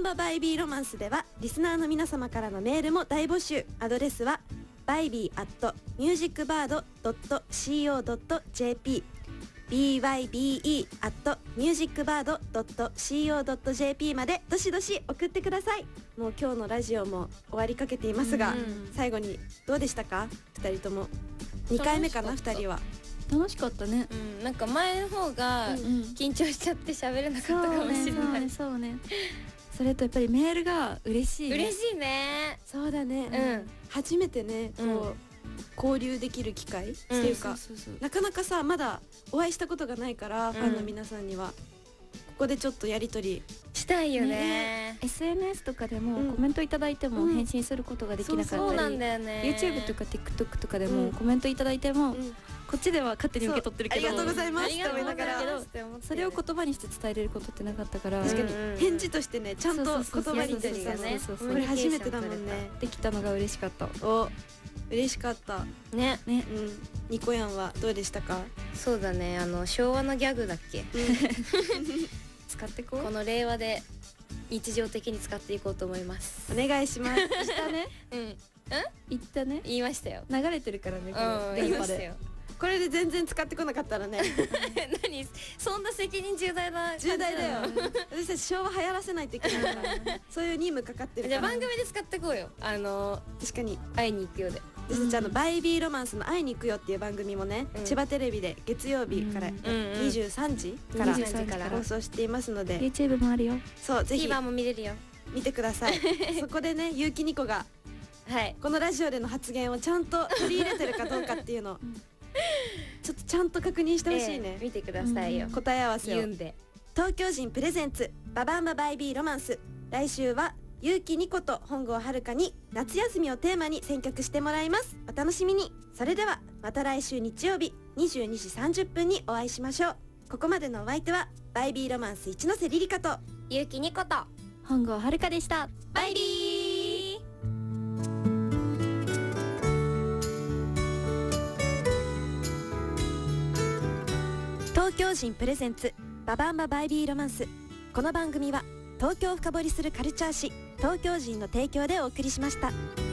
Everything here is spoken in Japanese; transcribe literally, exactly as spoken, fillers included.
ンババイビーロマンスではリスナーの皆様からのメールも大募集。アドレスはバイビーアットミュージックバードドットシーオードットジェーピー ビーワイビーイー アットミュージックバードドットシーオードットジェーピー までどしどし送ってください。もう今日のラジオも終わりかけていますが、最後にどうでしたかふたりとも。にかいめかなふたりは。 楽しかったね。 うん、なんか前の方が緊張しちゃって喋れなかったかもしれない。 そうね。それとやっぱりメールが嬉しいね。 嬉しいね。 そうだね、 うん、 初めてねこう、うん、交流できる機会、うん、っていうか、そうそうそう、なかなかさまだお会いしたことがないから、うん、ファンの皆さんにはここでちょっとやり取りしたいよね。 ね エスエヌエス とかでもコメントいただいても返信することができなかったり、 そうなんだよね。 YouTube とか TikTok とかでもコメントいただいても、うん、こっちでは勝手に受け取ってるけど、 ありがとうございますって思いながら、 それを言葉にして伝えれることってなかったから、 確かに返事としてねちゃんと言葉にしてたね。これ初めてだもんね。 できたのが嬉しかった。 お、嬉しかったね。 ね、うん。ニコヤンはどうでしたか？ そうだね、あの昭和のギャグだっけ、うん、 使ってこう。 この令和で日常的に使っていこうと思います。 お願いします。 したね。 うん。うん？ 言ったね。 言いましたよ。 流れてるからね。この電波で。 これで全然使ってこなかったらね何そんな責任重大な重大だよ私たち昭和流行らせないといけないからそういう任務かかってるから。 じゃあ番組で使ってこうよ。あの確かに会いに行くよで。 私たちあのバイビーロマンスの会いに行くよっていう番組もね、うん、千葉テレビで月曜日からにじゅうさんじから放送していますので、 YouTube もあるよ。 そうぜひ TVer も見れるよ。 見てくださいそこでね結城ニコが、はい、このラジオでの発言をちゃんと取り入れてるかどうかっていうのをちょっとちゃんと確認してほしいね、 えー、見てくださいよ、 うん、答え合わせを。 言うんで。 東京人プレゼンツババンババイビーロマンス。来週は結城ニコと本郷遥に夏休みをテーマに選曲してもらいます。お楽しみに。それではまた来週日曜日にじゅうにじさんじゅっぷんにお会いしましょう。ここまでのお相手はバイビーロマンス一ノ瀬リリカと結城ニコと本郷遥でした。 バイビー。 東京人プレゼンツババンババイビーロマンス。この番組は東京を深掘りするカルチャー誌東京人の提供でお送りしました。